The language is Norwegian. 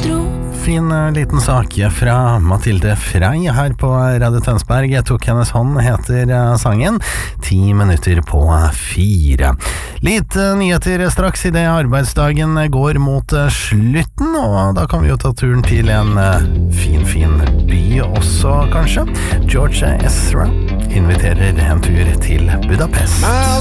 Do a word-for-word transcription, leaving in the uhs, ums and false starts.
Fin liten sak fra Mathilde Frey her på Radio Tønsberg. Jeg tok hennes hånd, heter sangen. Ti minutter på fire. Litt nyheter straks i det arbeidsdagen går mot slutten, og da kan vi jo ta turen til en fin, fin by også, kanskje. George Ezra inviterer en tur til Budapest.